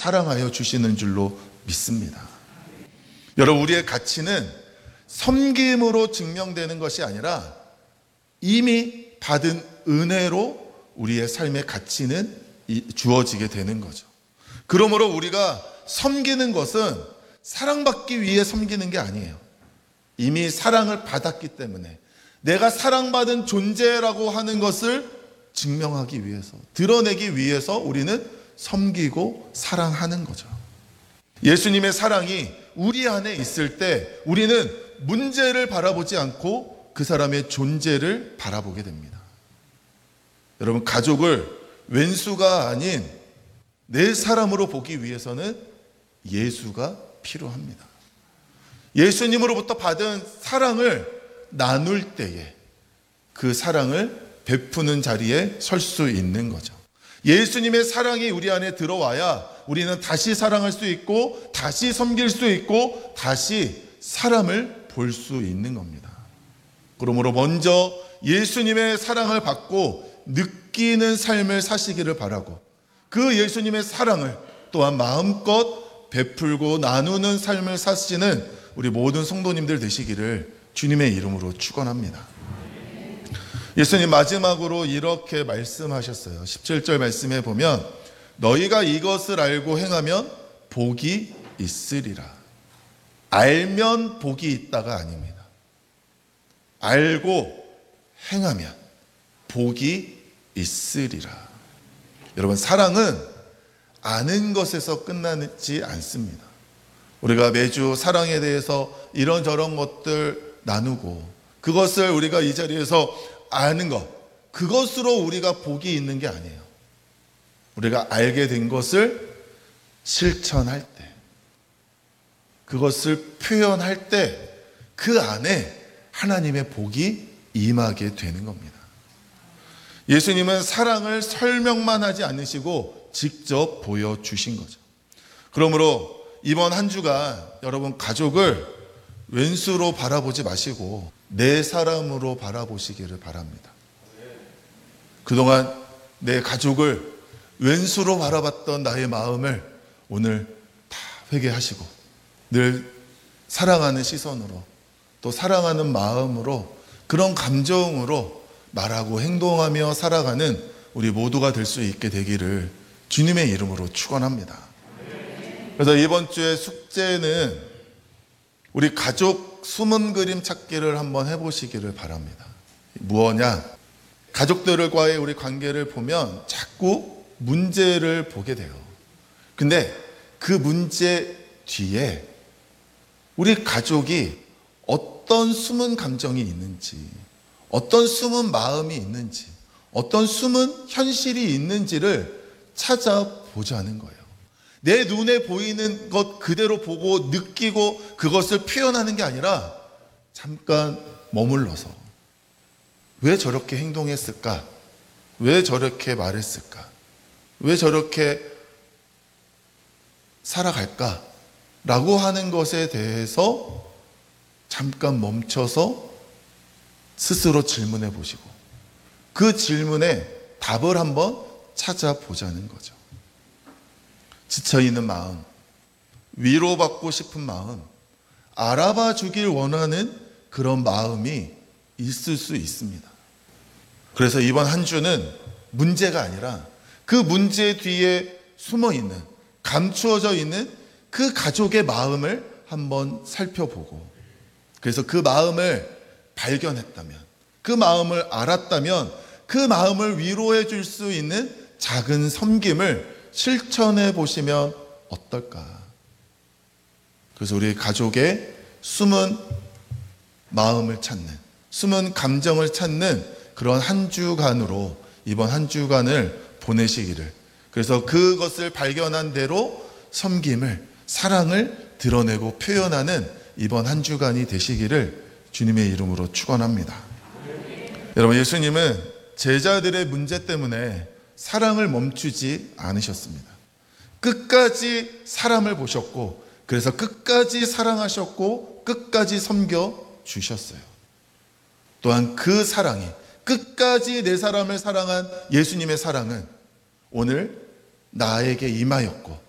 사랑하여 주시는 줄로 믿습니다. 여러분, 우리의 가치는 섬김으로 증명되는 것이 아니라 이미 받은 은혜로 우리의 삶의 가치는 주어지게 되는 거죠. 그러므로 우리가 섬기는 것은 사랑받기 위해 섬기는 게 아니에요. 이미 사랑을 받았기 때문에 내가 사랑받은 존재라고 하는 것을 증명하기 위해서, 드러내기 위해서 우리는 섬기고 사랑하는 거죠. 예수님의 사랑이 우리 안에 있을 때 우리는 문제를 바라보지 않고 그 사람의 존재를 바라보게 됩니다. 여러분, 가족을 왼수가 아닌 내 사람으로 보기 위해서는 예수가 필요합니다. 예수님으로부터 받은 사랑을 나눌 때에 그 사랑을 베푸는 자리에 설 수 있는 거죠. 예수님의 사랑이 우리 안에 들어와야 우리는 다시 사랑할 수 있고 다시 섬길 수 있고 다시 사람을 볼 수 있는 겁니다. 그러므로 먼저 예수님의 사랑을 받고 느끼는 삶을 사시기를 바라고, 그 예수님의 사랑을 또한 마음껏 베풀고 나누는 삶을 사시는 우리 모든 성도님들 되시기를 주님의 이름으로 축원합니다. 예수님 마지막으로 이렇게 말씀하셨어요. 17절 말씀에 보면 너희가 이것을 알고 행하면 복이 있으리라. 알면 복이 있다가 아닙니다. 알고 행하면 복이 있으리라. 여러분, 사랑은 아는 것에서 끝나지 않습니다. 우리가 매주 사랑에 대해서 이런저런 것들 나누고 그것을 우리가 이 자리에서 아는 것, 그것으로 우리가 복이 있는 게 아니에요. 우리가 알게 된 것을 실천할 때, 그것을 표현할 때 그 안에 하나님의 복이 임하게 되는 겁니다. 예수님은 사랑을 설명만 하지 않으시고 직접 보여주신 거죠. 그러므로 이번 한 주간 여러분, 가족을 왼수로 바라보지 마시고 내 사람으로 바라보시기를 바랍니다. 그동안 내 가족을 왼수로 바라봤던 나의 마음을 오늘 다 회개하시고 늘 사랑하는 시선으로, 또 사랑하는 마음으로, 그런 감정으로 말하고 행동하며 살아가는 우리 모두가 될 수 있게 되기를 주님의 이름으로 축원합니다. 그래서 이번 주의 숙제는 우리 가족 숨은 그림 찾기를 한번 해보시기를 바랍니다. 무엇냐? 가족들과의 우리 관계를 보면 자꾸 문제를 보게 돼요. 근데 그 문제 뒤에 우리 가족이 어떤 숨은 감정이 있는지, 어떤 숨은 마음이 있는지, 어떤 숨은 현실이 있는지를 찾아보자는 거예요. 내 눈에 보이는 것 그대로 보고 느끼고 그것을 표현하는 게 아니라 잠깐 머물러서 왜 저렇게 행동했을까? 왜 저렇게 말했을까? 왜 저렇게 살아갈까? 라고 하는 것에 대해서 잠깐 멈춰서 스스로 질문해 보시고 그 질문에 답을 한번 찾아보자는 거죠. 지쳐있는 마음, 위로받고 싶은 마음, 알아봐 주길 원하는 그런 마음이 있을 수 있습니다. 그래서 이번 한 주는 문제가 아니라 그 문제 뒤에 숨어있는, 감추어져 있는 그 가족의 마음을 한번 살펴보고, 그래서 그 마음을 발견했다면, 그 마음을 알았다면 그 마음을 위로해 줄 수 있는 작은 섬김을 실천해 보시면 어떨까? 그래서 우리 가족의 숨은 마음을 찾는, 숨은 감정을 찾는 그런 한 주간으로 이번 한 주간을 보내시기를, 그래서 그것을 발견한 대로 섬김을, 사랑을 드러내고 표현하는 이번 한 주간이 되시기를 주님의 이름으로 축원합니다. 여러분, 예수님은 제자들의 문제 때문에 사랑을 멈추지 않으셨습니다. 끝까지 사람을 보셨고, 그래서 끝까지 사랑하셨고 끝까지 섬겨 주셨어요. 또한 그 사랑이, 끝까지 내 사람을 사랑한 예수님의 사랑은 오늘 나에게 임하였고